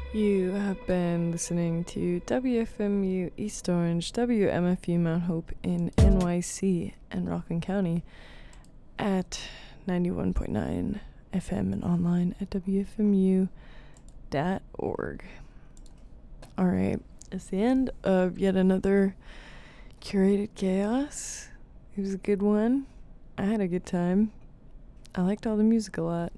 You have been listening to WFMU East Orange, WMFU Mount Hope in NYC and Rockland County at 91.9 FM and online at WFMU.org. Alright, it's the end of yet another curated chaos. It was a good one. I had a good time. I liked all the music a lot.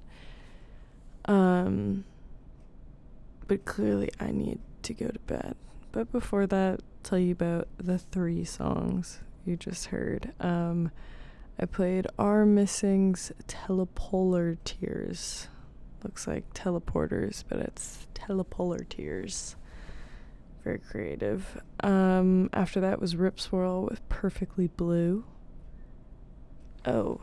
But clearly I need to go to bed. But before that, tell you about the 3 songs you just heard. I played R. Missing's Telepolar Tears. Looks like teleporters, but it's telepolar tears. Very creative. After that was Rip Swirl with Perfectly Blue. Oh.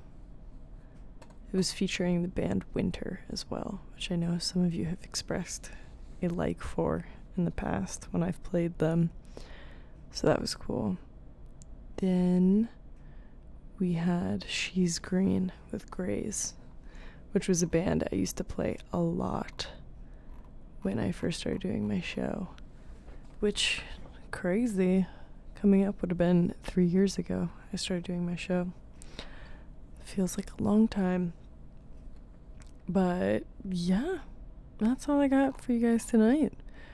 It was featuring the band Winter as well, which I know some of you have expressed a like for in the past when I've played them. So that was cool. Then we had She's Green with Grays, which was a band I used to play a lot when I first started doing my show. Which, crazy, coming up would have been 3 years ago I started doing my show. Feels like a long time. But yeah, that's all I got for you guys tonight.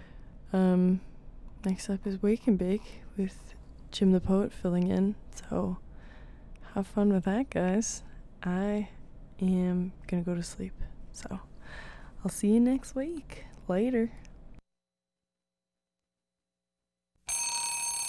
Next up is Wake and Bake with Jim the Poet filling in. So have fun with that, guys. I am gonna go to sleep. So I'll see you next week. Later.